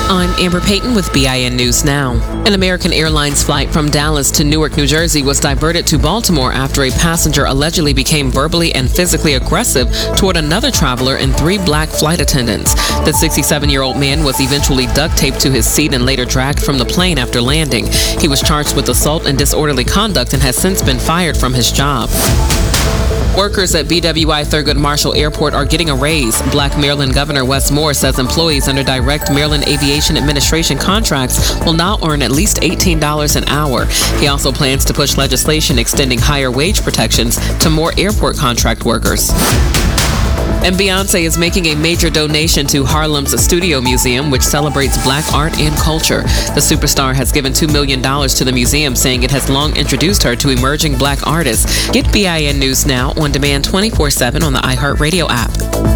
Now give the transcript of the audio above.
I'm Amber Payton with BIN News Now. An American Airlines flight from Dallas to Newark, New Jersey was diverted to Baltimore after a passenger allegedly became verbally and physically aggressive toward another traveler and 3 black flight attendants. The 67-year-old man was eventually duct taped to his seat and later dragged from the plane after landing. He was charged with assault and disorderly conduct and has since been fired from his job. Workers at BWI Thurgood Marshall Airport are getting a raise. Black Maryland Governor Wes Moore says employees under direct Maryland Aviation Administration contracts will now earn at least $18 an hour. He also plans to push legislation extending higher wage protections to more airport contract workers. And Beyonce is making a major donation to Harlem's Studio Museum, which celebrates black art and culture. The superstar has given $2 million to the museum, saying it has long introduced her to emerging black artists. Get BIN News Now on demand 24/7 on the iHeartRadio app.